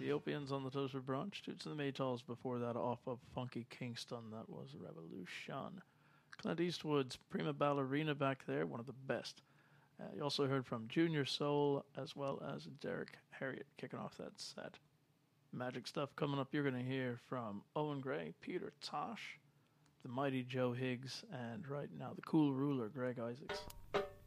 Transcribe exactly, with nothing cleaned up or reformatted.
Ethiopians on the Toasted Brunch. Toots and the Maytals before that off of Funky Kingston. That was Revolution. Clint Eastwood's Prima Ballerina back there, one of the best. Uh, you also heard from Junior Soul as well as Derek Harriott kicking off that set. Magic stuff coming up. You're going to hear from Owen Gray, Peter Tosh, the mighty Joe Higgs, and right now the cool ruler, Greg Isaacs.